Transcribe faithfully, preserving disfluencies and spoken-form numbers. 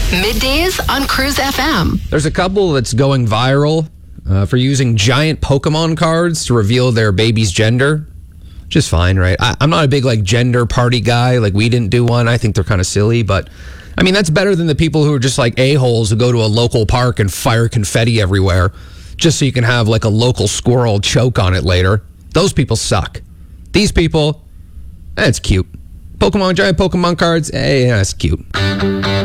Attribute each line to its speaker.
Speaker 1: Middays on Cruise F M.
Speaker 2: There's a couple that's going viral uh, for using giant Pokemon cards to reveal their baby's gender. Which is fine, right? I, I'm not a big like gender party guy. Like we didn't do one. I think they're kind of silly, but I mean that's better than the people who are just like a-holes who go to a local park and fire confetti everywhere just so you can have like a local squirrel choke on it later. Those people suck. These people, that's cute. Pokemon, giant Pokemon cards, hey, that's cute.